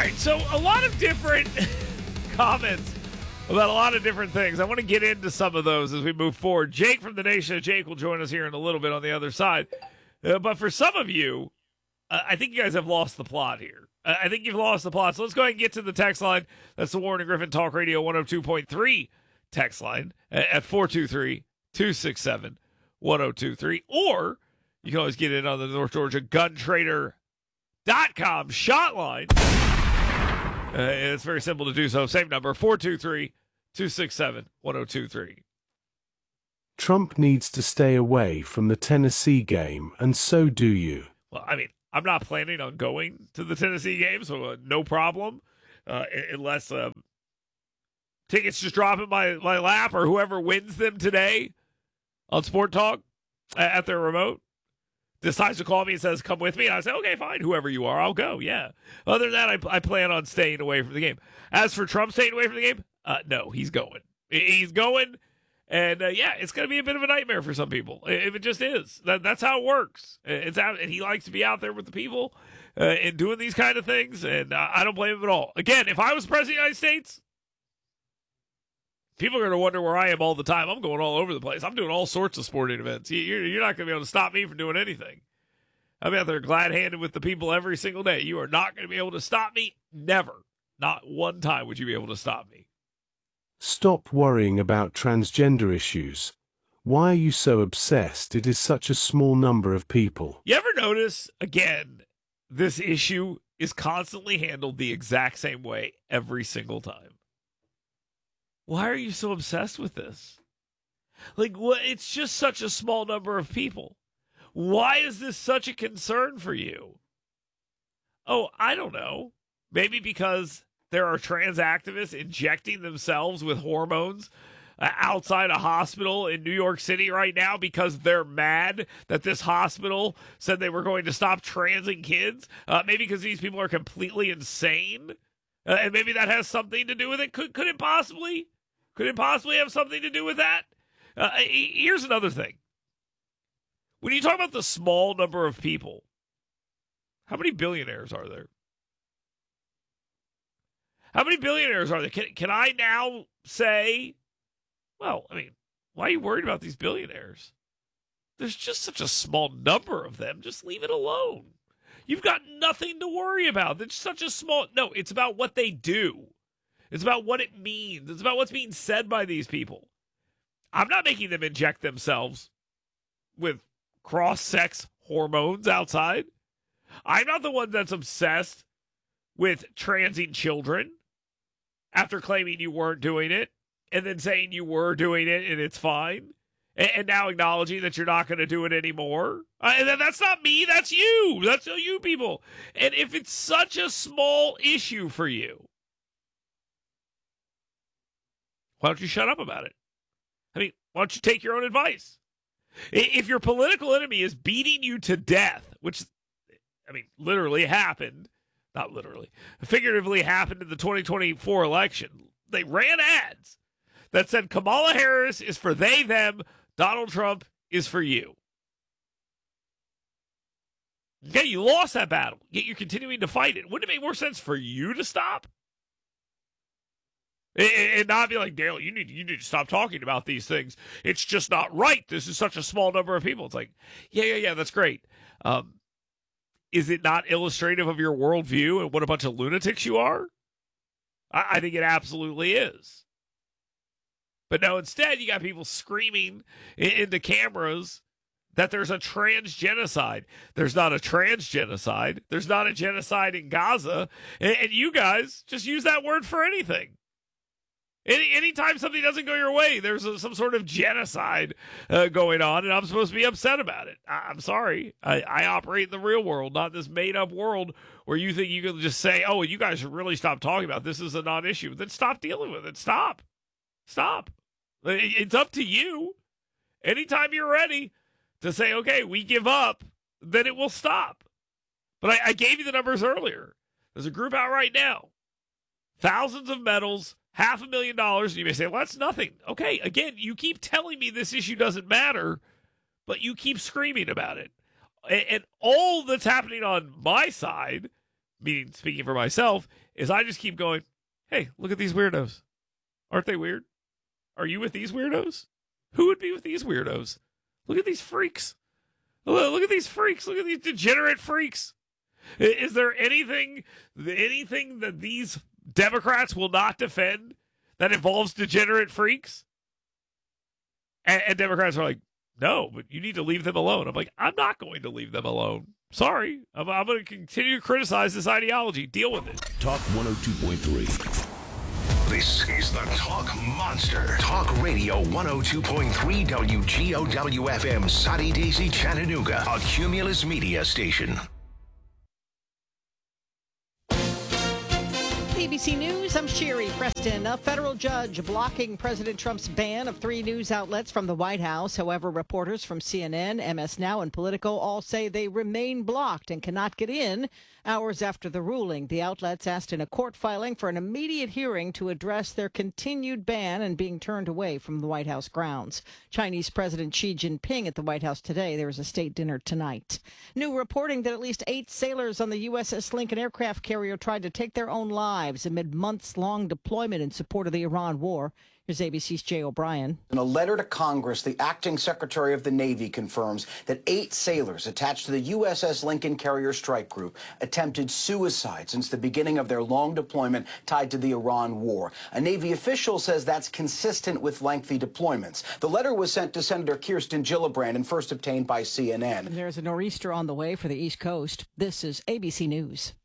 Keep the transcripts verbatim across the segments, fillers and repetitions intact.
right, so a lot of different comments about a lot of different things. I want to get into some of those as we move forward. Jake from the Nation of Jake will join us here in a little bit on the other side. Uh, but for some of you, uh, I think you guys have lost the plot here. Uh, I think you've lost the plot. So let's go ahead and get to the text line. That's the Warren and Griffin Talk Radio one oh two point three text line at four two three, two six seven, one oh two three. Or you can always get in on the North Georgia Gun Trader dot com shot line. Uh, it's very simple to do so. Same number, four two three, two six seven, one oh two three. Trump needs to stay away from the Tennessee game, and so do you. Well, I mean, I'm not planning on going to the Tennessee game, so uh, no problem. Uh, unless um, tickets just drop in my, my lap or whoever wins them today on Sport Talk at their remote decides to call me and says, come with me. And I say, okay, fine, whoever you are, I'll go, yeah. Other than that, I, I plan on staying away from the game. As for Trump staying away from the game, uh, no, he's going. He's going, and uh, yeah, it's going to be a bit of a nightmare for some people. If it just is. That, that's how it works. It's out, and he likes to be out there with the people uh, and doing these kind of things, and uh, I don't blame him at all. Again, if I was president of the United States, people are going to wonder where I am all the time. I'm going all over the place. I'm doing all sorts of sporting events. You're, you're not going to be able to stop me from doing anything. I'm out there glad-handed with the people every single day. You are not going to be able to stop me. Never. Not one time would you be able to stop me. Stop worrying about transgender issues. Why are you so obsessed? It is such a small number of people. You ever notice, again, this issue is constantly handled the exact same way every single time? Why are you so obsessed with this? Like, what? It's just such a small number of people. Why is this such a concern for you? Oh, I don't know. Maybe because there are trans activists injecting themselves with hormones uh, outside a hospital in New York City right now because they're mad that this hospital said they were going to stop transing kids. Uh, maybe because these people are completely insane. Uh, and maybe that has something to do with it. Could, could it possibly? Could it possibly have something to do with that? Uh, here's another thing. When you talk about the small number of people, how many billionaires are there? How many billionaires are there? Can, can I now say, well, I mean, why are you worried about these billionaires? There's just such a small number of them. Just leave it alone. You've got nothing to worry about. It's such a small... No, it's about what they do. It's about what it means. It's about what's being said by these people. I'm not making them inject themselves with cross-sex hormones outside. I'm not the one that's obsessed with transing children after claiming you weren't doing it and then saying you were doing it and it's fine. And now acknowledging that you're not going to do it anymore. Uh, and that's not me. That's you. That's you people. And if it's such a small issue for you, why don't you shut up about it? I mean, why don't you take your own advice? If your political enemy is beating you to death, which, I mean, literally happened, not literally, figuratively happened in the twenty twenty-four election, they ran ads that said Kamala Harris is for they, them, Donald Trump is for you. Okay, you lost that battle, yet you're continuing to fight it. Wouldn't it make more sense for you to stop? And not be like, Dale, you need, you need to stop talking about these things. It's just not right. This is such a small number of people. It's like, yeah, yeah, yeah, that's great. Um, is it not illustrative of your worldview and what a bunch of lunatics you are? I, I think it absolutely is. But no, instead, you got people screaming into cameras that there's a trans genocide. There's not a trans genocide. There's not a genocide in Gaza. And, and you guys just use that word for anything. Any anytime something doesn't go your way, there's a, some sort of genocide uh, going on, and I'm supposed to be upset about it. I, I'm sorry. I, I operate in the real world, not this made-up world where you think you can just say, oh, you guys should really stop talking about this. This is a non-issue. Then stop dealing with it. Stop. Stop. It, it's up to you. Anytime you're ready to say, okay, we give up, then it will stop. But I, I gave you the numbers earlier. There's a group out right now. Thousands of medals. Half a million dollars, and you may say, well, that's nothing. Okay, again, you keep telling me this issue doesn't matter, but you keep screaming about it. And, and all that's happening on my side meaning speaking for myself, is I just keep going, hey, look at these weirdos. Aren't they weird? Are you with these weirdos? Who would be with these weirdos? Look at these freaks. Look at these freaks. Look at these degenerate freaks. Is there anything, anything that these Democrats will not defend that involves degenerate freaks? And, and Democrats are like, no, but you need to leave them alone. I'm like, I'm not going to leave them alone. Sorry. I'm, I'm going to continue to criticize this ideology. Deal with it. Talk one oh two point three. This is the Talk Monster. Talk Radio one oh two point three W G O W F M, Soddy Daisy, Chattanooga, a Cumulus media station. A B C News, I'm Sherry Preston. A federal judge blocking President Trump's ban of three news outlets from the White House. However, reporters from C N N, M S Now, and Politico all say they remain blocked and cannot get in. Hours after the ruling, the outlets asked in a court filing for an immediate hearing to address their continued ban and being turned away from the White House grounds. Chinese President Xi Jinping at the White House today. There is a state dinner tonight. New reporting that at least eight sailors on the U S S Lincoln aircraft carrier tried to take their own lives amid months-long deployment in support of the Iran war. Here's A B C's Jay O'Brien. In a letter to Congress, the acting Secretary of the Navy confirms that eight sailors attached to the U S S Lincoln Carrier Strike Group attempted suicide since the beginning of their long deployment tied to the Iran war. A Navy official says that's consistent with lengthy deployments. The letter was sent to Senator Kirsten Gillibrand and first obtained by C N N. There's a nor'easter on the way for the East Coast. This is A B C News.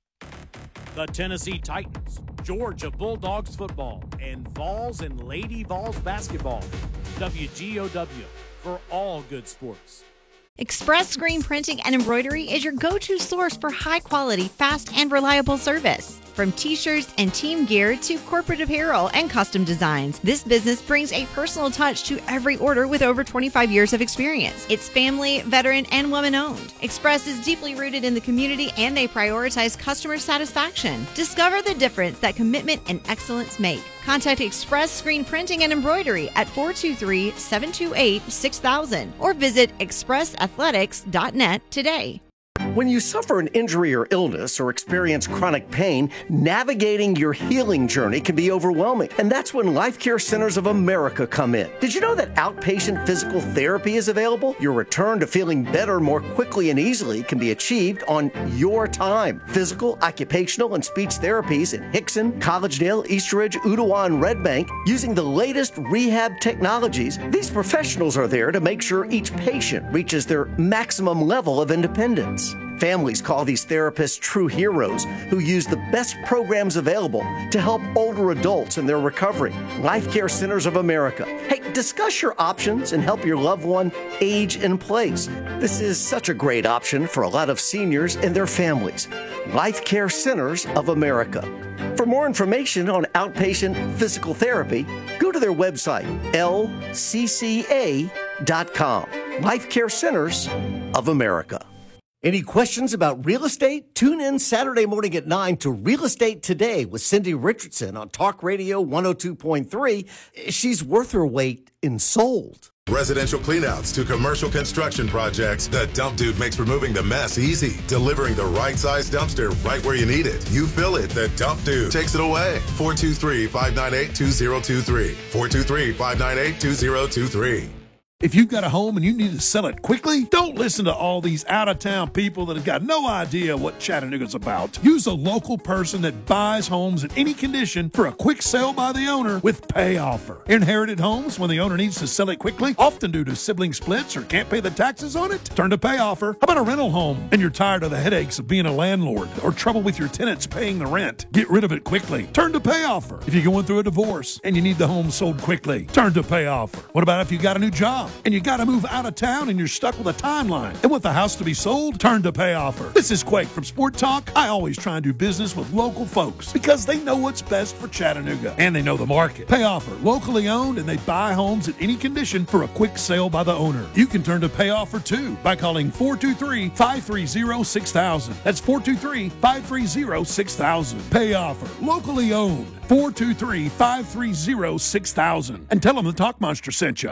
The Tennessee Titans, Georgia Bulldogs football, and Vols and Lady Vols basketball. W G O W for all good sports. Express Screen Printing and Embroidery is your go-to source for high-quality, fast, and reliable service. From t-shirts and team gear to corporate apparel and custom designs, this business brings a personal touch to every order with over twenty-five years of experience. It's family, veteran, and woman-owned. Express is deeply rooted in the community, and they prioritize customer satisfaction. Discover the difference that commitment and excellence make. Contact Express Screen Printing and Embroidery at four two three, seven two eight, six thousand or visit express athletics dot net today. When you suffer an injury or illness or experience chronic pain, navigating your healing journey can be overwhelming. And that's when Life Care Centers of America come in. Did you know that outpatient physical therapy is available? Your return to feeling better more quickly and easily can be achieved on your time. Physical, occupational, and speech therapies in Hickson, Collegedale, Eastridge, Ottawa, and Red Bank using the latest rehab technologies. These professionals are there to make sure each patient reaches their maximum level of independence. Families call these therapists true heroes who use the best programs available to help older adults in their recovery. Life Care Centers of America. Hey, discuss your options and help your loved one age in place. This is such a great option for a lot of seniors and their families. Life Care Centers of America. For more information on outpatient physical therapy, go to their website, L C C A dot com. Life Care Centers of America. Any questions about real estate? Tune in Saturday morning at nine to Real Estate Today with Cindy Richardson on Talk Radio one oh two point three. She's worth her weight in sold. Residential cleanouts to commercial construction projects, the Dump Dude makes removing the mess easy, delivering the right size dumpster right where you need it. You fill it, the Dump Dude takes it away. four two three, five nine eight, two zero two three. four two three, five nine eight, two zero two three. If you've got a home and you need to sell it quickly, don't listen to all these out-of-town people that have got no idea what Chattanooga's about. Use a local person that buys homes in any condition for a quick sale by the owner with Pay Offer. Inherited homes, when the owner needs to sell it quickly, often due to sibling splits or can't pay the taxes on it, turn to Pay Offer. How about a rental home and you're tired of the headaches of being a landlord or trouble with your tenants paying the rent? Get rid of it quickly. Turn to Pay Offer. If you're going through a divorce and you need the home sold quickly, turn to Pay Offer. What about if you got a new job and you got to move out of town and you're stuck with a timeline and want the house to be sold? Turn to Pay Offer. This is Quake from Sport Talk. I always try and do business with local folks because they know what's best for Chattanooga and they know the market. Pay Offer, locally owned, and they buy homes in any condition for a quick sale by the owner. You can turn to Pay Offer too by calling four two three, five three zero, six thousand. That's four two three, five three zero, six thousand. Pay Offer, locally owned. four two three, five three zero, six thousand. And tell them the Talk Monster sent you.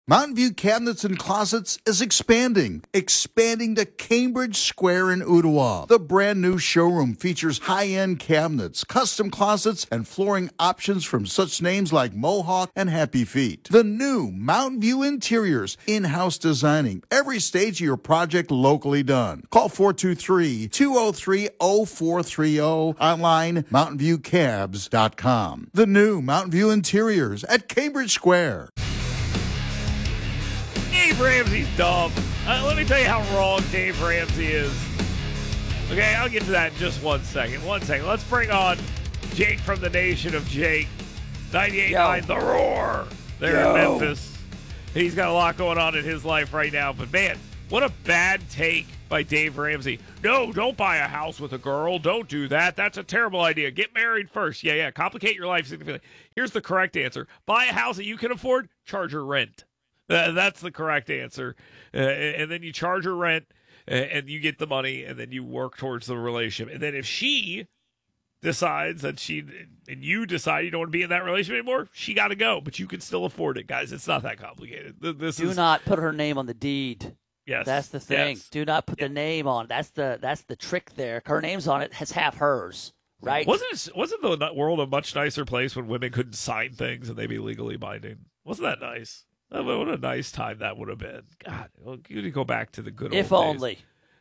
Mountain View Cabinets and Closets is expanding, expanding to Cambridge Square in Ottawa. The brand new showroom features high-end cabinets, custom closets, and flooring options from such names like Mohawk and Happy Feet. The new Mountain View Interiors, in-house designing, every stage of your project locally done. Call four two three, two oh three, oh four three oh, online mountain view cabs dot com. The new Mountain View Interiors at Cambridge Square. Dave Ramsey's dumb. Uh, let me tell you how wrong Dave Ramsey is. Okay, I'll get to that in just one second. One second. Let's bring on Jake from the Nation of Jake. ninety-eight point nine The Roar there Yo. in Memphis. He's got a lot going on in his life right now. But, man, what a bad take by Dave Ramsey. No, don't buy a house with a girl. Don't do that. That's a terrible idea. Get married first. Yeah, yeah. Complicate your life significantly. Here's the correct answer. Buy a house that you can afford. Charge her rent. Uh, that's the correct answer. Uh, and then you charge her rent, uh, and you get the money, and then you work towards the relationship. And then if she decides that she and you decide you don't want to be in that relationship anymore, she got to go. But you can still afford it, guys. It's not that complicated. This Do is, not put her name on the deed. Yes, that's the thing. yes. Do not put the name on. That's the that's the trick there. Her name's on it. Has half hers, right? Wasn't it, wasn't the world a much nicer place when women couldn't sign things and they'd be legally binding? Wasn't that nice? What a nice time that would have been. God, you need to go back to the good old If days. only.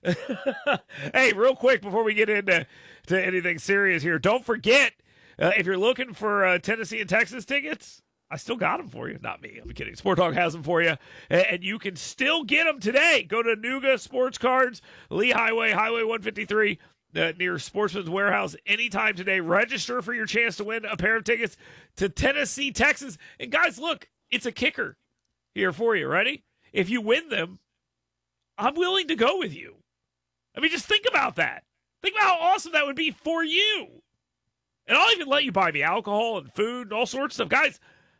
Hey, real quick before we get into to anything serious here, don't forget, uh, if you're looking for uh, Tennessee and Texas tickets, I still got them for you. Not me. I'm kidding. Sport Talk has them for you, and, and you can still get them today. Go to Nuga Sports Cards, Lee Highway, Highway one fifty-three, uh, near Sportsman's Warehouse, anytime today. Register for your chance to win a pair of tickets to Tennessee, Texas. And guys, look, it's a kicker here for you. Ready? If you win them, I'm willing to go with you. I mean, just think about that. Think about how awesome that would be for you. And I'll even let you buy me alcohol and food and all sorts of stuff. Guys,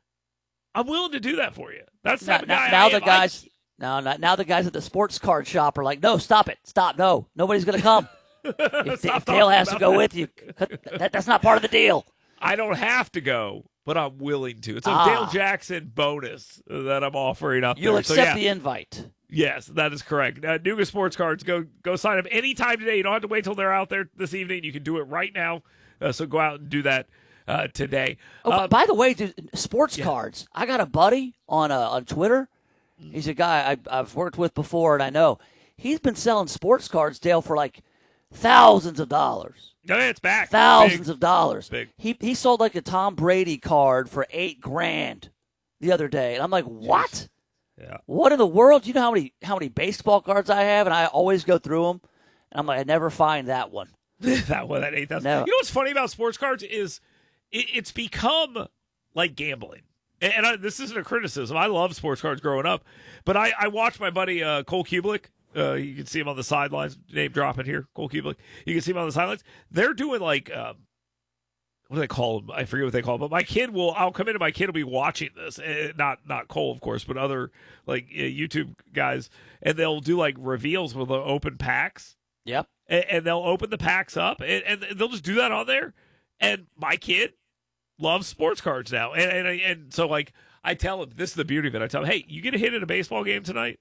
I'm willing to do that for you. That's the now, type of guy now I the am. guys, now, now, now the guys at the sports card shop are like, no, stop it, stop, no, nobody's going to come. if, if Dale has to go that. with you, that, that's not part of the deal. I don't have to go, but I'm willing to. It's a Ah. Dale Jackson bonus that I'm offering up You'll there. accept so, yeah. the invite. Yes, that is correct. Uh, Nuga Sports Cards, go go sign up anytime today. You don't have to wait till they're out there this evening. You can do it right now. Uh, so go out and do that uh, today. Oh, Um, by the way, dude, sports yeah. cards. I got a buddy on uh, on Twitter. He's a guy I, I've worked with before, and I know he's been selling sports cards, Dale, for like thousands of dollars. No, it's back. Thousands Big. of dollars. Big. He he sold like a Tom Brady card for eight grand the other day, and I'm like, what? Yeah. What in the world? You know how many how many baseball cards I have, and I always go through them, and I'm like, I never find that one. that one, that eight thousand. No. You know what's funny about sports cards is it, it's become like gambling. And, and I, this isn't a criticism. I love sports cards growing up, but I, I watched my buddy uh, Cole Kubelik. Uh, you can see him on the sidelines. Name dropping here, Cole Kubelik. You can see him on the sidelines. They're doing like um, what do they call them? I forget what they call them. But my kid will. I'll come in and my kid will be watching this. Uh, not not Cole, of course, but other like uh, YouTube guys, and they'll do like reveals where they'll open packs. Yep. And, and they'll open the packs up, and, and they'll just do that on there. And my kid loves sports cards now, and and and so like I tell him, this is the beauty of it. I tell him, hey, you get a hit at a baseball game tonight,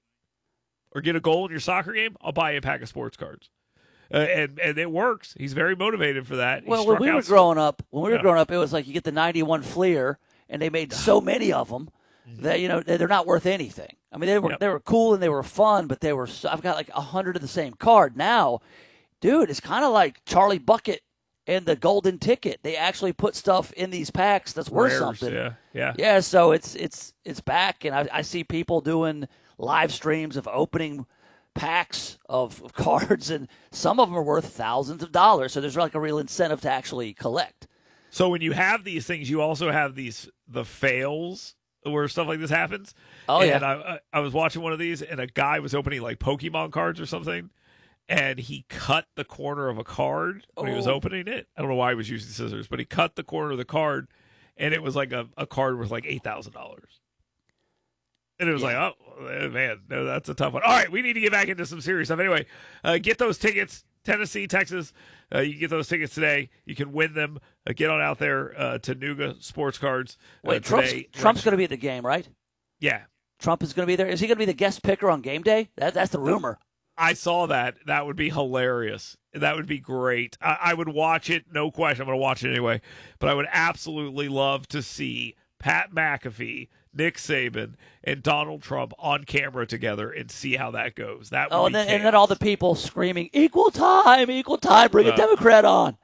or get a goal in your soccer game, I'll buy you a pack of sports cards. Uh, and and it works. He's very motivated for that. He Well, when struck we out were some- growing up, when we were Yeah. growing up, it was like you get the ninety-one Fleer, and they made so many of them that you know they're not worth anything. I mean, they were Yep. they were cool and they were fun, but they were. So, I've got like a hundred of the same card now, dude. It's kind of like Charlie Bucket and the Golden Ticket. They actually put stuff in these packs that's worth Rares, something. yeah, yeah. yeah. So it's it's it's back, and I, I see people doing live streams of opening packs of, of cards, and some of them are worth thousands of dollars. So there's like a real incentive to actually collect. So when you have these things, you also have these the fails where stuff like this happens. Oh, and yeah. I, I I was watching one of these, and a guy was opening like Pokemon cards or something, and he cut the corner of a card when he was Oh. opening it. I don't know why he was using scissors, but he cut the corner of the card, and it was like a, a card worth like eight thousand dollars. And it was Yeah. like, oh, man, no, that's a tough one. All right, we need to get back into some serious stuff. Anyway, uh, get those tickets, Tennessee, Texas. Uh, you can get those tickets today. You can win them. Uh, get on out there uh, to Nuga Sports Cards uh, Wait, Trump's, today. Trump's going to be at the game, right? Yeah. Trump is going to be there. Is he going to be the guest picker on game day? That, that's the rumor. I saw that. That would be hilarious. That would be great. I, I would watch it, no question. I'm going to watch it anyway. But I would absolutely love to see Pat McAfee, Nick Saban, and Donald Trump on camera together and see how that goes. That would oh, be and then, chaos. and then all the people screaming, equal time, equal time, bring uh, a Democrat on.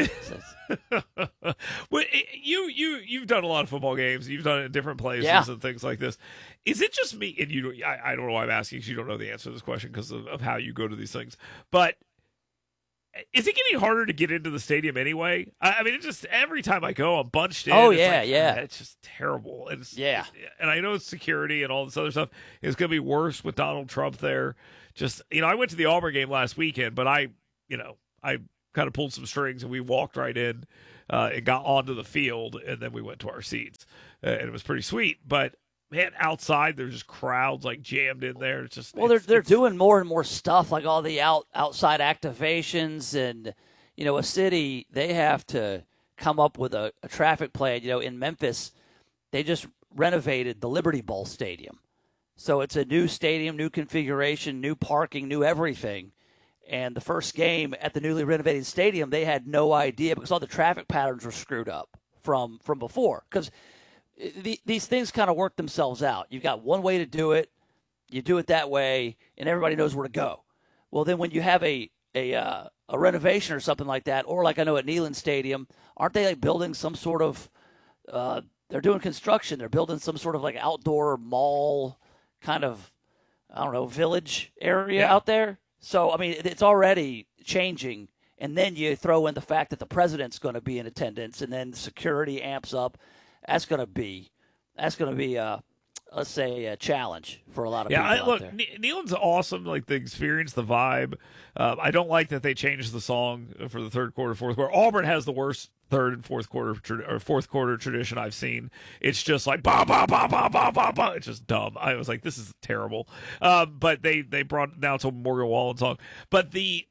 well, you you you've done a lot of football games. You've done it in different places yeah. and things like this. Is it just me? And you, I, I don't know why I'm asking because you don't know the answer to this question because of, of how you go to these things. But is it getting harder to get into the stadium anyway? I, I mean, it just every time I go, I'm bunched in. Oh it's yeah, like, yeah. It's just terrible. And it's, yeah, and I know it's security and all this other stuff. It's going to be worse with Donald Trump there. Just you know, I went to the Auburn game last weekend, but I, you know, I. kind of pulled some strings and we walked right in uh, and got onto the field and then we went to our seats uh, and it was pretty sweet. But man, outside there's just crowds like jammed in there. It's just well, it's, they're they're it's, doing more and more stuff like all the out outside activations and you know a city they have to come up with a, a traffic plan. You know, in Memphis, they just renovated the Liberty Bowl stadium, so it's a new stadium, new configuration, new parking, new everything. And the first game at the newly renovated stadium, they had no idea because all the traffic patterns were screwed up from, from before. Because the, these things kind of work themselves out. You've got one way to do it. You do it that way, and everybody knows where to go. Well, then when you have a a, uh, a renovation or something like that, or like I know at Neyland Stadium, aren't they like building some sort of uh, – they're doing construction. They're building some sort of like outdoor mall kind of, I don't know, village area yeah. out there. So, I mean, it's already changing, and then you throw in the fact that the president's going to be in attendance, and then security amps up. That's going to be, that's going to be, uh, let's say, a challenge for a lot of yeah, people I, out look, there. Ne- Neyland's awesome, like the experience, the vibe. Uh, I don't like that they changed the song for the third quarter, fourth quarter. Auburn has the worst third and fourth quarter tra- or fourth quarter tradition I've seen. It's just like ba ba ba ba ba ba ba. It's just dumb. I was like, this is terrible. Um, but they they brought now to Morgan Wallen song. But the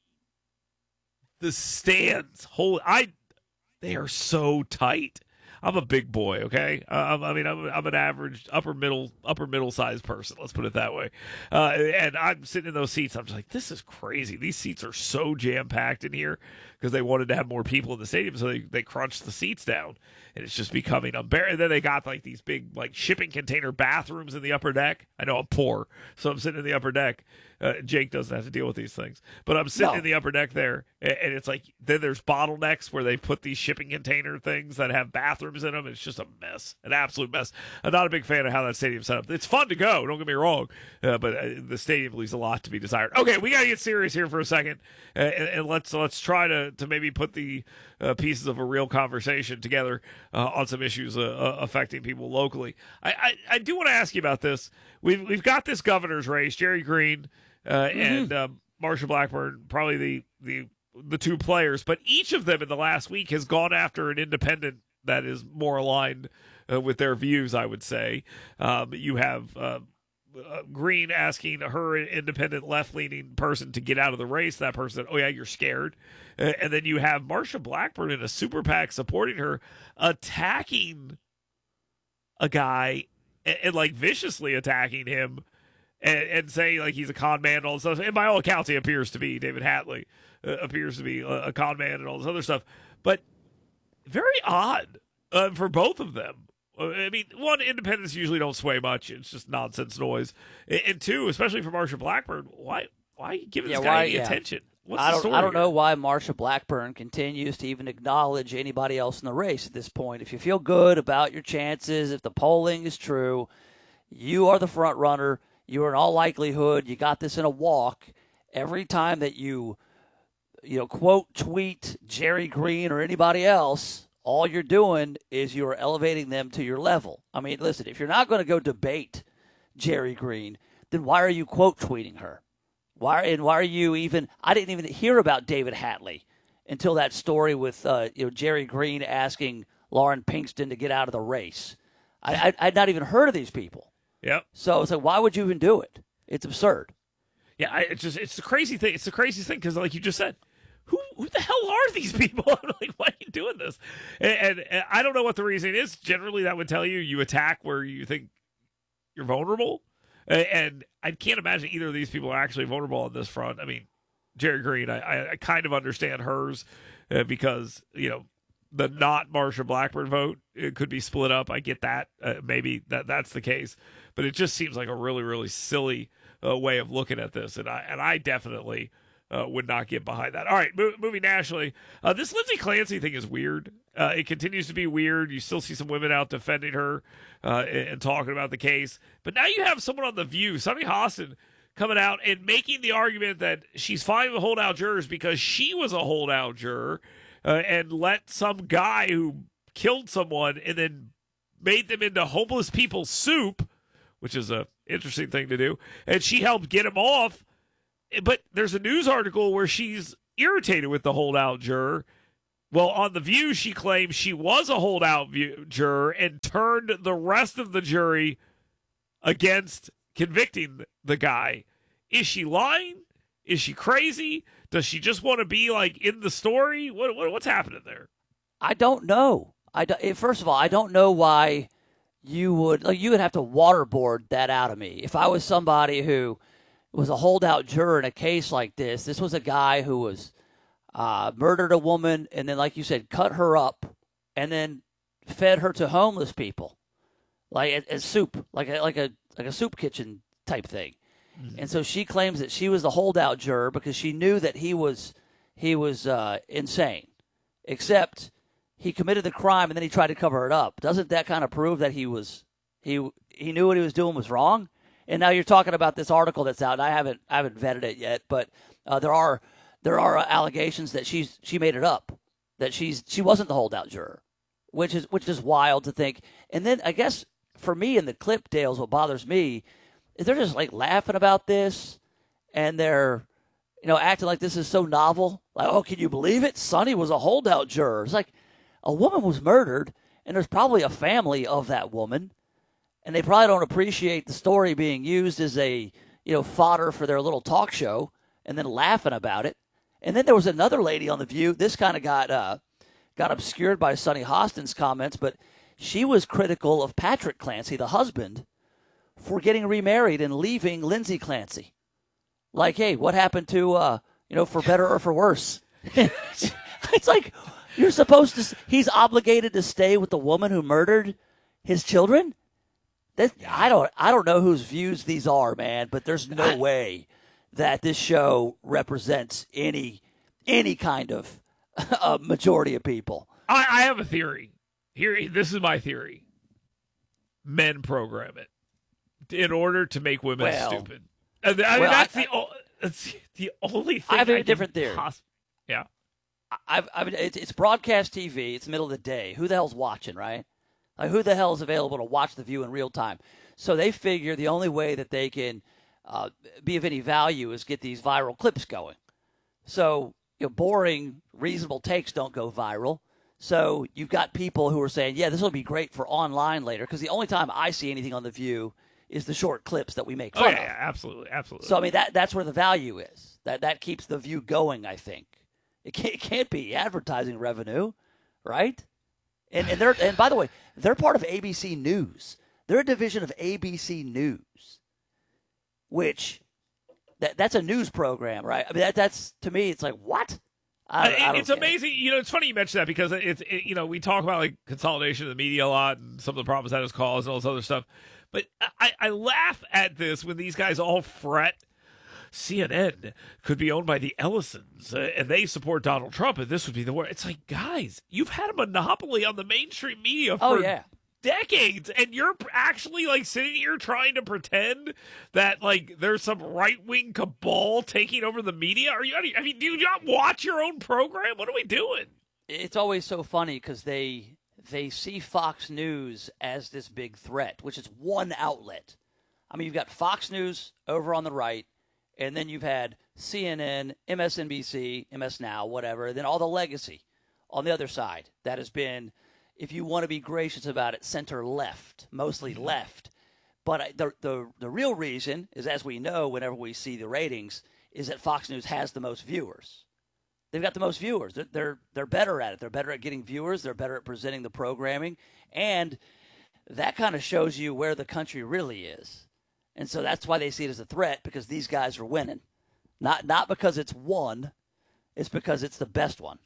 the stands, whole I they are so tight. I'm a big boy, okay? Uh, I mean, I'm, I'm an average upper middle upper middle sized person. Let's put it that way. Uh, and I'm sitting in those seats. I'm just like, this is crazy. These seats are so jam packed in here because they wanted to have more people in the stadium, so they they crunched the seats down, and it's just becoming unbearable. And then they got like these big like shipping container bathrooms in the upper deck. I know I'm poor, so I'm sitting in the upper deck. Uh, Jake doesn't have to deal with these things, but I'm sitting No. in the upper deck there, and, and it's like then there's bottlenecks where they put these shipping container things that have bathrooms in them. It's just a mess, an absolute mess. I'm not a big fan of how that stadium's set up. It's fun to go, don't get me wrong, uh, but uh, the stadium leaves a lot to be desired. Okay, we got to get serious here for a second, uh, and, and let's let's try to to maybe put the uh, pieces of a real conversation together uh, on some issues uh, uh, affecting people locally. I, I, I do want to ask you about this. We've we've got this governor's race, Jerry Green. Uh, Mm-hmm. and um, Marsha Blackburn, probably the, the the two players, but each of them in the last week has gone after an independent that is more aligned uh, with their views, I would say. Um, you have uh, uh, Green asking her independent left-leaning person to get out of the race. That person said, oh, yeah, you're scared. Uh, and then you have Marsha Blackburn in a super PAC supporting her, attacking a guy and, and like viciously attacking him. And, and say like he's a con man and all this stuff. And by all accounts, he appears to be. David Hatley uh, appears to be a, a con man and all this other stuff. But very odd uh, for both of them. Uh, I mean, one, independents usually don't sway much. It's just nonsense noise. And, and two, especially for Marsha Blackburn, why why are you giving Yeah, this guy why- any yeah. attention? What's I the don't. story I don't here? know why Marsha Blackburn continues to even acknowledge anybody else in the race at this point. If you feel good about your chances, if the polling is true, you are the front runner. You are in all likelihood, you got this in a walk. Every time that you, you know, quote, tweet Jerry Green or anybody else, all you're doing is you're elevating them to your level. I mean, listen, if you're not going to go debate Jerry Green, then why are you quote tweeting her? Why and why are you even? I didn't even hear about David Hatley until that story with uh, you know Jerry Green asking Lauren Pinkston to get out of the race. I, I I'd not even heard of these people. Yep. So it's like, why would you even do it? It's absurd. Yeah, I, it's just it's the crazy thing. It's the craziest thing because, like you just said, who who the hell are these people? I'm like, why are you doing this? And, and, and I don't know what the reason is. Generally, that would tell you you attack where you think you're vulnerable. And I can't imagine either of these people are actually vulnerable on this front. I mean, Jerry Green, I, I kind of understand hers uh, because, you know, the not Marsha Blackburn vote, it could be split up. I get that. Uh, maybe that that's the case. But it just seems like a really, really silly uh, way of looking at this. And I, and I definitely uh, would not get behind that. All right, mo- moving nationally. Uh, this Lindsey Clancy thing is weird. Uh, it continues to be weird. You still see some women out defending her uh, and, and talking about the case. But now you have someone on The View, Sunny Hostin, coming out and making the argument that she's fine with holdout jurors because she was a holdout juror uh, and let some guy who killed someone and then made them into homeless people's soup, which is a interesting thing to do, and she helped get him off. But there's a news article where she's irritated with the holdout juror. Well, on The View, she claims she was a holdout view- juror and turned the rest of the jury against convicting the guy. Is she lying? Is she crazy? Does she just want to be like in the story? What, what what's happening there? I don't know. I don't, first of all, I don't know why you would like you would have to waterboard that out of me. If I was somebody who was a holdout juror in a case like this, this was a guy who was uh, murdered a woman and then, like you said, cut her up and then fed her to homeless people, like as soup, like a, like a like a soup kitchen type thing. Mm-hmm. And so she claims that she was the holdout juror because she knew that he was he was uh, insane, except he committed the crime and then he tried to cover it up. Doesn't that kind of prove that he was he he knew what he was doing was wrong? And now you're talking about this article that's out. And I haven't I haven't vetted it yet, but uh, there are there are allegations that she's she made it up, that she's she wasn't the holdout juror, which is which is wild to think. And then I guess for me in the clip, Dale's what bothers me is they're just like laughing about this, and they're you know acting like this is so novel. Like, oh, can you believe it? Sonny was a holdout juror. It's like a woman was murdered, and there's probably a family of that woman, and they probably don't appreciate the story being used as a you know fodder for their little talk show, and then laughing about it. And then there was another lady on The View. This kind of got uh, got obscured by Sunny Hostin's comments, but she was critical of Patrick Clancy, the husband, for getting remarried and leaving Lindsey Clancy. Like, hey, what happened to, uh, you know, for better or for worse? It's like, you're supposed to, he's obligated to stay with the woman who murdered his children? That, I don't I don't know whose views these are, man, but there's no way that this show represents any any kind of uh, majority of people. I, I have a theory. Here, this is my theory. Men program it in order to make women well, stupid. I mean, well, that's, I, the, o- that's the only thing. I have a I different theory. Poss- yeah. I've, I've, it's, it's broadcast T V. It's the middle of the day. Who the hell's watching, right? Like, who the hell is available to watch The View in real time? So they figure the only way that they can uh, be of any value is get these viral clips going. So, you know, boring, reasonable takes don't go viral. So you've got people who are saying, yeah, this will be great for online later, because the only time I see anything on The View is the short clips that we make fun oh, yeah, of. Yeah, absolutely, absolutely. So, I mean, that that's where the value is. That that keeps The View going, I think. It can't, it can't be advertising revenue, right? And and they're and by the way, they're part of A B C News. They're a division of A B C News, which that that's a news program, right? I mean, that that's to me, it's like what? I, it, I don't it's amazing. It. You know, it's funny you mention that because it's it, you know we talk about like consolidation of the media a lot and some of the problems that has caused and all this other stuff. But I, I laugh at this when these guys all fret. C N N could be owned by the Ellisons, uh, and they support Donald Trump, and this would be the worst. It's like, guys, you've had a monopoly on the mainstream media for oh, yeah. decades, and you're actually like sitting here trying to pretend that like there's some right wing cabal taking over the media. Are you? I mean, do you not watch your own program? What are we doing? It's always so funny because they they see Fox News as this big threat, which is one outlet. I mean, you've got Fox News over on the right. And then you've had C N N, M S N B C, M S Now, whatever, and then all the legacy on the other side that has been, if you want to be gracious about it, center left, mostly left. But the the the real reason is, as we know, whenever we see the ratings, is that Fox News has the most viewers. They've got the most viewers. They're they're, they're better at it. They're better at getting viewers. They're better at presenting the programming, and that kind of shows you where the country really is. And so that's why they see it as a threat, because these guys are winning. Not not because it's one, it's because it's the best one.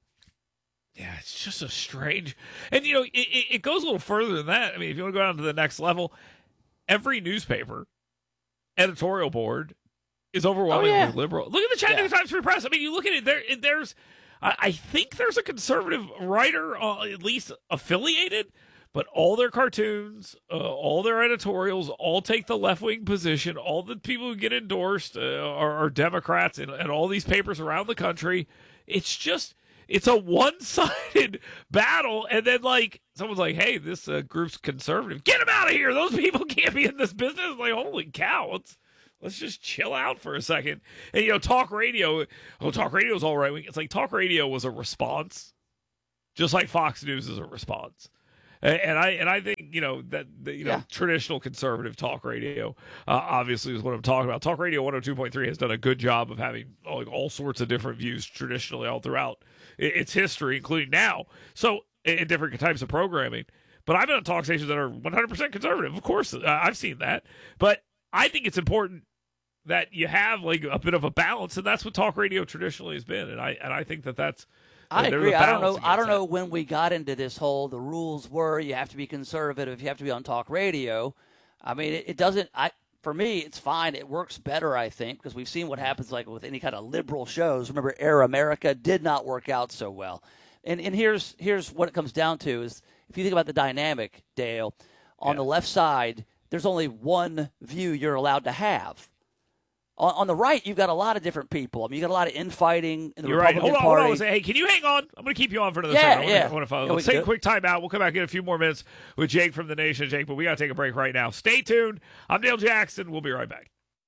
Yeah, it's just a strange. And, you know, it, it goes a little further than that. I mean, if you want to go down to the next level, every newspaper editorial board is overwhelmingly oh, yeah. liberal. Look at the Chattanooga yeah. Times Free Press. I mean, you look at it, there. there's, I think there's a conservative writer, uh, at least affiliated, but all their cartoons, uh, all their editorials, all take the left-wing position. All the people who get endorsed uh, are, are Democrats in, in all these papers around the country. It's just, it's a one-sided battle. And then, like, someone's like, hey, this uh, group's conservative. Get them out of here. Those people can't be in this business. Like, holy cow. Let's, let's just chill out for a second. And, you know, talk radio, oh, talk radio is all right. It's like talk radio was a response, just like Fox News is a response. And I and I think, you know, that, the, you know, yeah. traditional conservative talk radio, uh, obviously, is what I'm talking about. Talk Radio one oh two point three has done a good job of having like, all sorts of different views traditionally all throughout its history, including now. So, in different types of programming. But I've been on talk stations that are one hundred percent conservative. Of course, uh, I've seen that. But I think it's important that you have like a bit of a balance, and that's what talk radio traditionally has been. And I and I think that that's. I There's agree. I don't know. I don't that. know when we got into this whole. The rules were you have to be conservative. You have to be on talk radio. I mean, it, it doesn't. I for me, it's fine. It works better, I think, because we've seen what happens like with any kind of liberal shows. Remember, Air America did not work out so well. And and here's here's what it comes down to is if you think about the dynamic, Dale, on yeah. the left side, there's only one view you're allowed to have. On, on the right, you've got a lot of different people. I mean, you got a lot of infighting in the You're Republican right. Hold on, Party. hold on. Hey, can you hang on? I'm going to keep you on for another Yeah, second. I yeah. want to, I want to follow. Yeah, Let's we take can a quick time out. We'll come back in a few more minutes with Jake from the Nation. Jake, but we got to take a break right now. Stay tuned. I'm Dale Jackson. We'll be right back.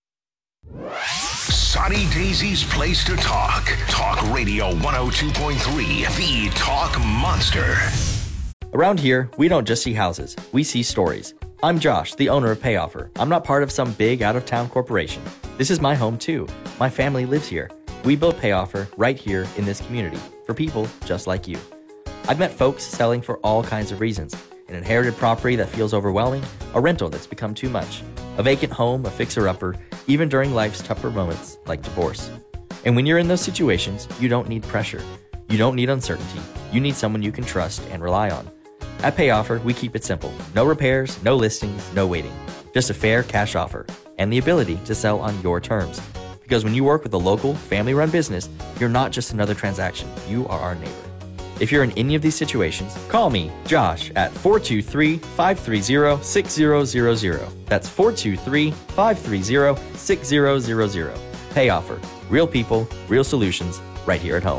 Sonny Daisy's place to talk. Talk Radio one oh two point three, the Talk Monster. Around here, we don't just see houses, we see stories. I'm Josh, the owner of Payoffer. I'm not part of some big out-of-town corporation. This is my home too. My family lives here. We built Payoffer right here in this community for people just like you. I've met folks selling for all kinds of reasons. An inherited property that feels overwhelming, a rental that's become too much, a vacant home, a fixer-upper, even during life's tougher moments like divorce. And when you're in those situations, you don't need pressure. You don't need uncertainty. You need someone you can trust and rely on. At Payoffer, we keep it simple. No repairs, no listings, no waiting. Just a fair cash offer and the ability to sell on your terms. Because when you work with a local, family-run business, you're not just another transaction. You are our neighbor. If you're in any of these situations, call me, Josh, at four two three, five three zero, six zero zero zero. That's four two three, five three zero, six zero zero zero. Payoffer. Real people, real solutions, right here at home.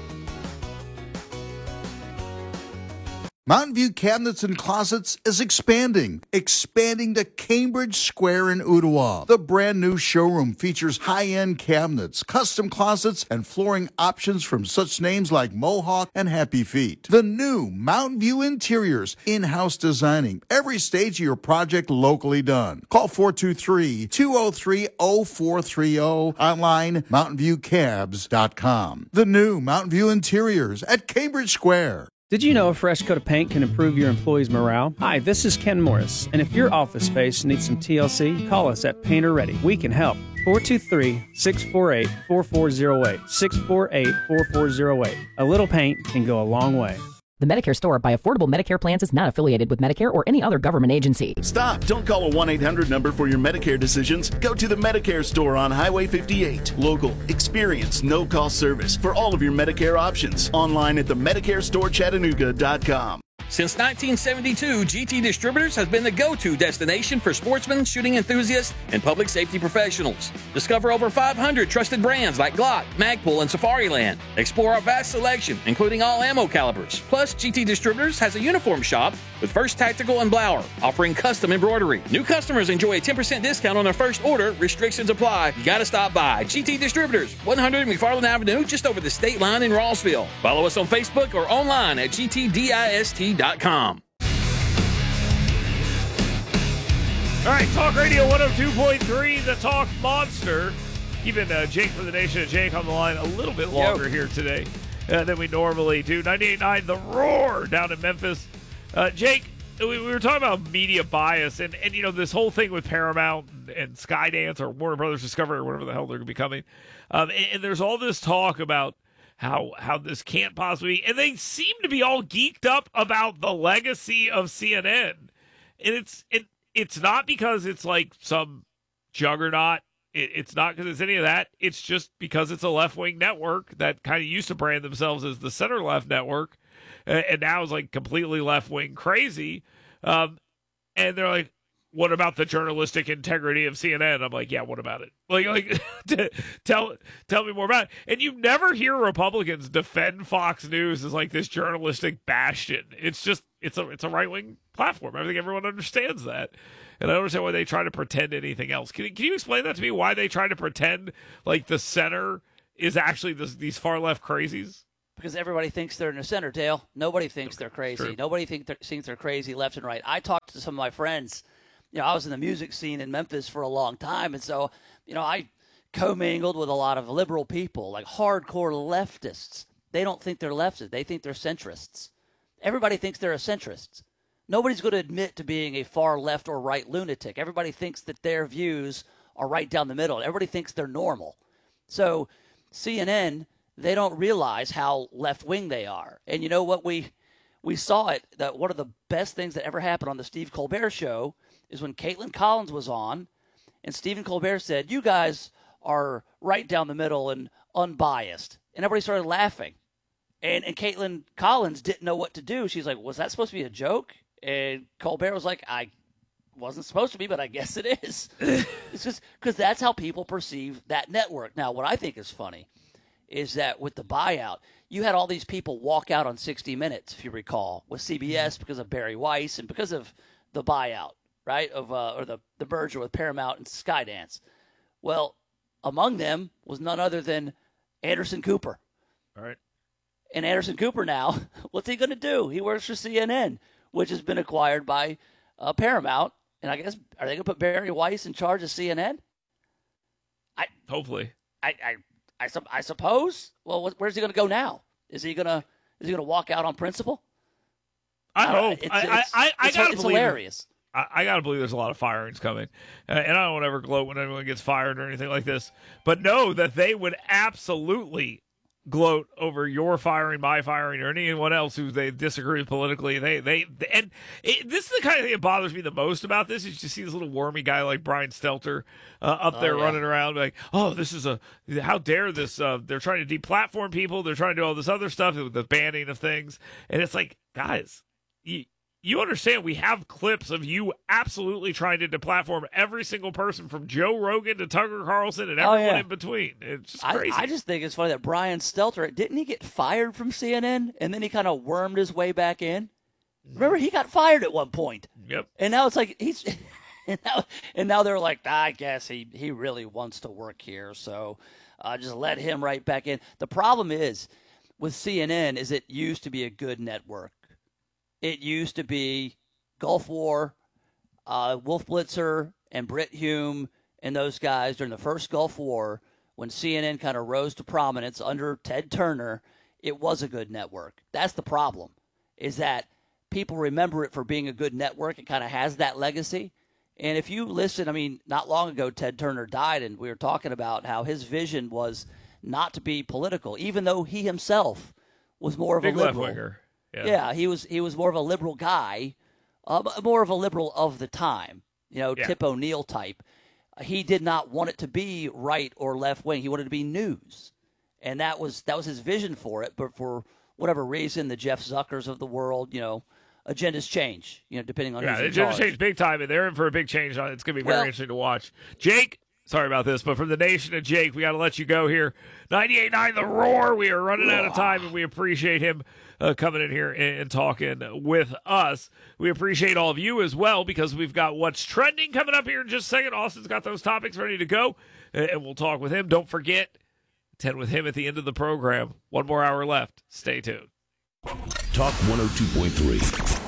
Mountain View Cabinets and Closets is expanding, expanding to Cambridge Square in Ottawa. The brand new showroom features high-end cabinets, custom closets, and flooring options from such names like Mohawk and Happy Feet. The new Mountain View Interiors, in-house designing, every stage of your project locally done. Call four two three, two oh three, oh four three oh, online, mountain view cabs dot com. The new Mountain View Interiors at Cambridge Square. Did you know a fresh coat of paint can improve your employees' morale? Hi, this is Ken Morris, and if your office space needs some T L C, call us at Painter Ready. We can help. four two three, six four eight, four four zero eight, six four eight, four four zero eight. A little paint can go a long way. The Medicare Store by Affordable Medicare Plans is not affiliated with Medicare or any other government agency. Stop! Don't call a one eight hundred number for your Medicare decisions. Go to the Medicare Store on Highway fifty-eight. Local, experienced, no-cost service for all of your Medicare options. Online at the medicare store chattanooga dot com. Since nineteen seventy-two, G T Distributors has been the go-to destination for sportsmen, shooting enthusiasts, and public safety professionals. Discover over five hundred trusted brands like Glock, Magpul, and Safariland. Explore our vast selection, including all ammo calibers. Plus, G T Distributors has a uniform shop with First Tactical and Blower, offering custom embroidery. New customers enjoy a ten percent discount on their first order. Restrictions apply. You gotta stop by. G T Distributors, one hundred McFarland Avenue, just over the state line in Rossville. Follow us on Facebook or online at G T dist dot com. All right, Talk Radio one oh two point three, the Talk Monster. Keeping uh, Jake from the Nation and Jake on the line a little bit longer Yo. here today uh, than we normally do. ninety-eight point nine The Roar down in Memphis. Uh, Jake, we were talking about media bias, and, and you know, this whole thing with Paramount and, and Skydance or Warner Brothers Discovery or whatever the hell they're becoming. Um, and, and there's all this talk about how how this can't possibly be, and they seem to be all geeked up about the legacy of C N N. And it's it it's not because it's like some juggernaut. It, it's not because it's any of that. It's just because it's a left-wing network that kind of used to brand themselves as the center-left network, and, and now is like completely left-wing crazy. Um, and they're like, what about the journalistic integrity of C N N? I'm like, yeah, what about it? Like, like tell tell me more about it. And you never hear Republicans defend Fox News as like this journalistic bastion. It's just it's a it's a right wing platform. I think everyone understands that, and I don't understand why they try to pretend anything else. Can can you explain that to me? Why they try to pretend like the center is actually this, these far left crazies? Because everybody thinks they're in the center, Dale. Nobody thinks they're crazy. True. Nobody think they're, thinks they're crazy left and right. I talked to some of my friends. You know, I was in the music scene in Memphis for a long time, and so, you know, I commingled with a lot of liberal people, like hardcore leftists. They don't think they're leftists. They think they're centrists. Everybody thinks they're a centrist. Nobody's going to admit to being a far left or right lunatic. Everybody thinks that their views are right down the middle. Everybody thinks they're normal. So C N N, they don't realize how left-wing they are. And you know what? We we saw it, that one of the best things that ever happened on the Steve Colbert Show is when Caitlin Collins was on, and Stephen Colbert said, you guys are right down the middle and unbiased. And everybody started laughing. And and Caitlin Collins didn't know what to do. She's like, was that supposed to be a joke? And Colbert was like, I wasn't supposed to be, but I guess it is. It's just because that's how people perceive that network. Now, what I think is funny is that with the buyout, you had all these people walk out on sixty minutes, if you recall, with C B S because of Barry Weiss and because of the buyout. Right, of uh, or the, the merger with Paramount and Skydance. Well, among them was none other than Anderson Cooper. All right. And Anderson Cooper now, what's he going to do? He works for C N N, which has been acquired by uh, Paramount. And I guess, are they going to put Barry Weiss in charge of C N N? I Hopefully. I I I, I suppose. Well, what, where's he going to go now? Is he going to is he going to walk out on principle? I, I hope. It's, it's, I, it's, I, I it's, gotta it's believe hilarious. It. I, I got to believe there's a lot of firings coming. Uh, and I don't ever gloat when anyone gets fired or anything like this. But know that they would absolutely gloat over your firing, my firing, or anyone else who they disagree with politically. They, they, they and it, this is the kind of thing that bothers me the most about this is to see this little wormy guy like Brian Stelter uh, up Oh, there yeah. running around like, oh, this is a, how dare this, uh, they're trying to deplatform people. They're trying to do all this other stuff with the banning of things. And it's like, guys, you, You understand we have clips of you absolutely trying to deplatform every single person from Joe Rogan to Tucker Carlson and Oh, everyone yeah. in between. It's just I, crazy. I just think it's funny that Brian Stelter, didn't he get fired from C N N and then he kind of wormed his way back in? Remember, he got fired at one point. Yep. And now it's like he's and now, and now they're like, I guess he, he really wants to work here, so uh, just let him right back in. The problem is with C N N is it used to be a good network. It used to be Gulf War, uh, Wolf Blitzer, and Brit Hume and those guys during the first Gulf War when C N N kind of rose to prominence under Ted Turner. It was a good network. That's the problem, is that people remember it for being a good network. It kind of has that legacy. And if you listen, I mean, not long ago, Ted Turner died, and we were talking about how his vision was not to be political, even though he himself was more of Big a liberal. left-winger. Yeah. Yeah, he was he was more of a liberal guy, uh, more of a liberal of the time, you know, Yeah. Tip O'Neill type. He did not want it to be right or left wing. He wanted it to be news, and that was that was his vision for it. But for whatever reason, the Jeff Zuckers of the world, you know, agendas change, you know, depending on Yeah, who's in it's going to charge. change big time, and they're in for a big change. It's going to be very Well- interesting to watch. Jake, sorry about this, but from the nation of Jake, we got to let you go here. ninety-eight point nine The Roar. We are running out of time, and we appreciate him uh, coming in here and, and talking with us. We appreciate all of you as well, because we've got What's Trending coming up here in just a second. Austin's got those topics ready to go, and and we'll talk with him. Don't forget, ten with him at the end of the program. One more hour left. Stay tuned. Talk one oh two point three.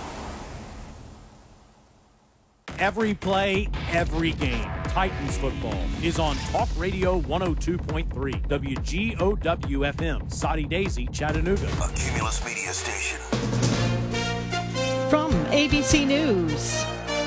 Every play, every game. Titans football is on Talk Radio one oh two point three, W G O W F M, Soddy Daisy, Chattanooga. A Cumulus Media Station. From A B C News.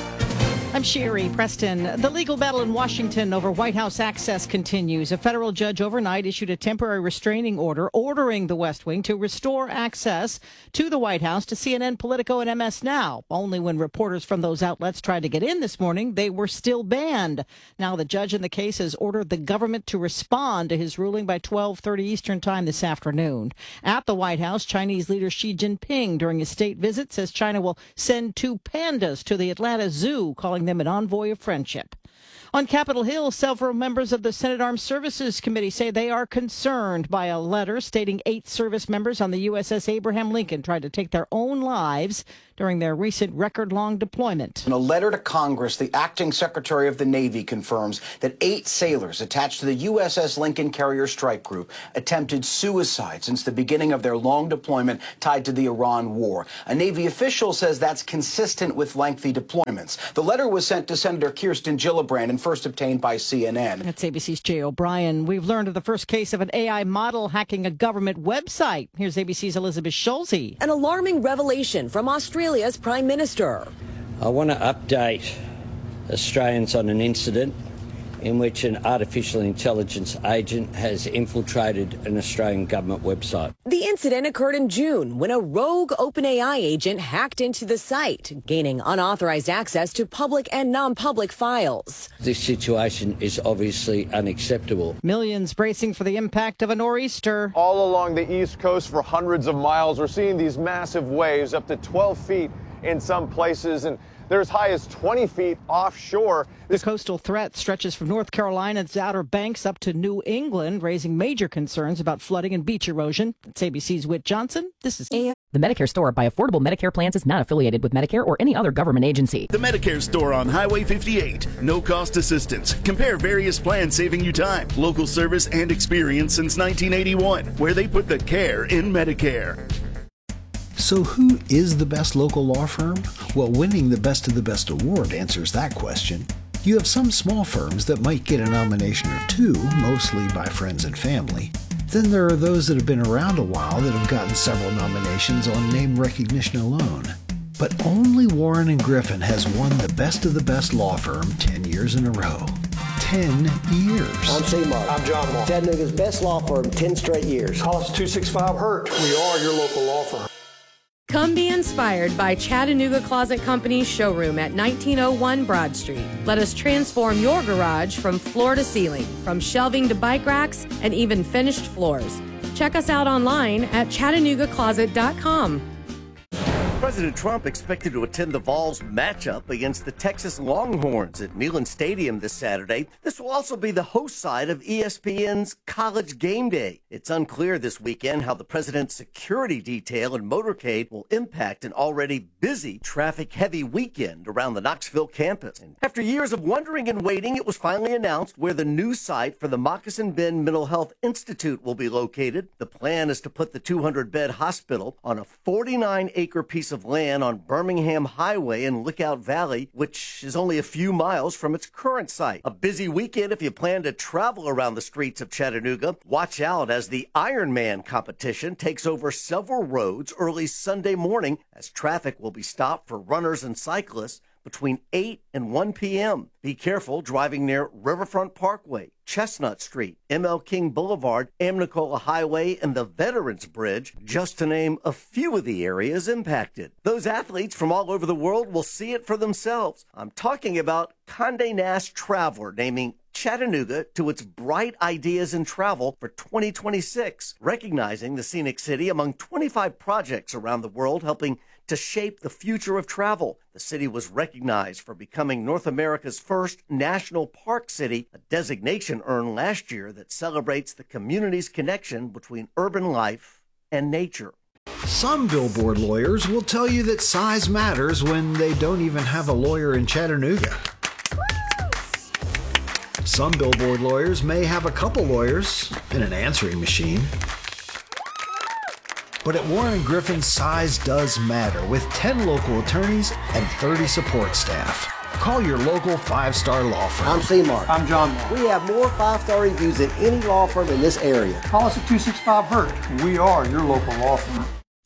I'm Sherry Preston. The legal battle in Washington over White House access continues. A federal judge overnight issued a temporary restraining order ordering the West Wing to restore access to the White House to C N N, Politico, and M S Now. Only when reporters from those outlets tried to get in this morning, they were still banned. Now the judge in the case has ordered the government to respond to his ruling by twelve thirty Eastern Time this afternoon. At the White House, Chinese leader Xi Jinping, during his state visit, says China will send two pandas to the Atlanta Zoo, calling them an envoy of friendship. On Capitol Hill, several members of the Senate Armed Services Committee say they are concerned by a letter stating eight service members on the U S S Abraham Lincoln tried to take their own lives during their recent record-long deployment. In a letter to Congress, the acting Secretary of the Navy confirms that eight sailors attached to the U S S Lincoln Carrier Strike Group attempted suicide since the beginning of their long deployment tied to the Iran war. A Navy official says that's consistent with lengthy deployments. The letter was sent to Senator Kirsten Gillibrand and first obtained by C N N. That's A B C's Jay O'Brien. We've learned of the first case of an A I model hacking a government website. Here's A B C's Elizabeth Schulze. An alarming revelation from Australia's Prime Minister. I want to update Australians on an incident in which an artificial intelligence agent has infiltrated an Australian government website. The incident occurred in June when a rogue OpenAI agent hacked into the site, gaining unauthorized access to public and non-public files. This situation is obviously unacceptable. Millions bracing for the impact of a nor'easter. All along the East Coast for hundreds of miles, we're seeing these massive waves up to twelve feet in some places, and they're as high as twenty feet offshore. The coastal threat stretches from North Carolina's Outer Banks up to New England, raising major concerns about flooding and beach erosion. It's A B C's Whit Johnson. This is A. The Medicare Store by Affordable Medicare Plans is not affiliated with Medicare or any other government agency. The Medicare Store on Highway fifty-eight. No cost assistance. Compare various plans, saving you time, local service, and experience since nineteen eighty-one, where they put the care in Medicare. So who is the best local law firm? Well, winning the Best of the Best award answers that question. You have some small firms that might get a nomination or two, mostly by friends and family. Then there are those that have been around a while that have gotten several nominations on name recognition alone. But only Warren and Griffin has won the Best of the Best law firm ten years in a row. ten years. I'm C-Mark. I'm John Mark. Chattanooga's best law firm, ten straight years. Call us two six five hurt. We are your local law firm. Come be inspired by Chattanooga Closet Company's showroom at nineteen oh one Broad Street. Let us transform your garage from floor to ceiling, from shelving to bike racks, and even finished floors. Check us out online at chattanooga closet dot com. President Trump expected to attend the Vols matchup against the Texas Longhorns at Neyland Stadium this Saturday. This will also be the host site of E S P N's College Game Day. It's unclear this weekend how the president's security detail and motorcade will impact an already busy, traffic-heavy weekend around the Knoxville campus. And after years of wondering and waiting, it was finally announced where the new site for the Moccasin Bend Mental Health Institute will be located. The plan is to put the two hundred bed hospital on a forty-nine acre piece of land on Birmingham Highway in Lookout Valley, which is only a few miles from its current site. A busy weekend if you plan to travel around the streets of Chattanooga. Watch out as the Ironman competition takes over several roads early Sunday morning, as traffic will be stopped for runners and cyclists between eight and one p.m. Be careful driving near Riverfront Parkway, Chestnut Street, M L King Boulevard, Amnicola Highway, and the Veterans Bridge, just to name a few of the areas impacted. Those athletes from all over the world will see it for themselves. I'm talking about Condé Nast Traveler naming Chattanooga to its Bright Ideas in Travel for twenty twenty-six, recognizing the scenic city among twenty-five projects around the world helping to shape the future of travel. The city was recognized for becoming North America's first national park city, a designation earned last year that celebrates the community's connection between urban life and nature. Some billboard lawyers will tell you that size matters when they don't even have a lawyer in Chattanooga. Some billboard lawyers may have a couple lawyers and an answering machine. But at Warren Griffin, size does matter, with ten local attorneys and thirty support staff. Call your local five-star law firm. I'm C-Mark. I'm John Mark. We have more five-star reviews than any law firm in this area. Call us at two six five hurt. We are your local law firm.